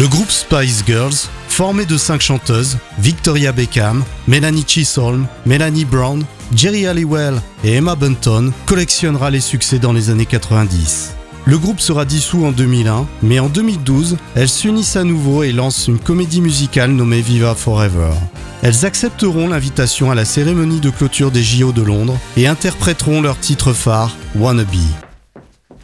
Le groupe Spice Girls, formé de 5 chanteuses, Victoria Beckham, Melanie Chisholm, Melanie Brown, Jerry Halliwell et Emma Bunton, collectionnera les succès dans les années 90. Le groupe sera dissous en 2001, mais en 2012, elles s'unissent à nouveau et lancent une comédie musicale nommée Viva Forever. Elles accepteront l'invitation à la cérémonie de clôture des JO de Londres et interpréteront leur titre phare, Wannabe.